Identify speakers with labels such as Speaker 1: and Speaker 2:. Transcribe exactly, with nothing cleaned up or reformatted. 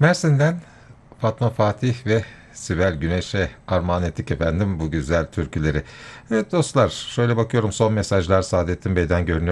Speaker 1: Mersin'den Fatma Fatih ve Sibel Güneş'e armağan ettik efendim bu güzel türküleri. Evet dostlar, şöyle bakıyorum son mesajlar Saadettin Bey'den görünüyor.